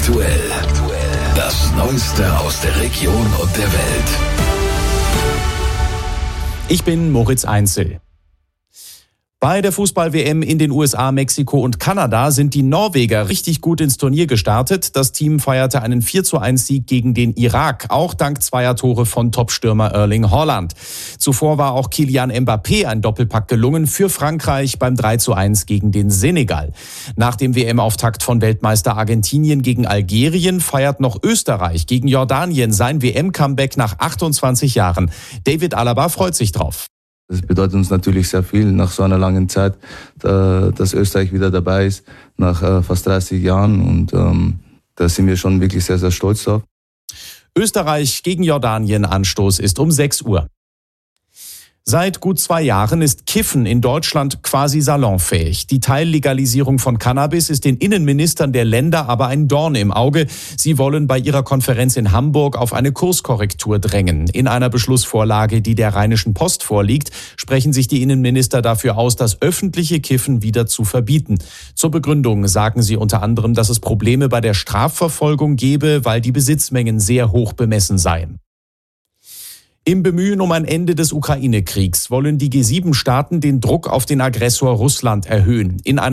Aktuell. Das Neueste aus der Region und der Welt. Ich bin Moritz Einzel. Bei der Fußball-WM in den USA, Mexiko und Kanada sind die Norweger richtig gut ins Turnier gestartet. Das Team feierte einen 4:1-Sieg gegen den Irak, auch dank zweier Tore von Topstürmer Erling Haaland. Zuvor war auch Kylian Mbappé ein Doppelpack gelungen für Frankreich beim 3:1 gegen den Senegal. Nach dem WM-Auftakt von Weltmeister Argentinien gegen Algerien feiert noch Österreich gegen Jordanien sein WM-Comeback nach 28 Jahren. David Alaba freut sich drauf. Das bedeutet uns natürlich sehr viel nach so einer langen Zeit, dass Österreich wieder dabei ist, nach fast 30 Jahren. Und da sind wir schon wirklich sehr, sehr stolz drauf. Österreich gegen Jordanien, Anstoß ist um 6 Uhr. Seit gut 2 Jahren ist Kiffen in Deutschland quasi salonfähig. Die Teillegalisierung von Cannabis ist den Innenministern der Länder aber ein Dorn im Auge. Sie wollen bei ihrer Konferenz in Hamburg auf eine Kurskorrektur drängen. In einer Beschlussvorlage, die der Rheinischen Post vorliegt, sprechen sich die Innenminister dafür aus, das öffentliche Kiffen wieder zu verbieten. Zur Begründung sagen sie unter anderem, dass es Probleme bei der Strafverfolgung gebe, weil die Besitzmengen sehr hoch bemessen seien. Im Bemühen um ein Ende des Ukraine-Kriegs wollen die G7-Staaten den Druck auf den Aggressor Russland erhöhen. In einer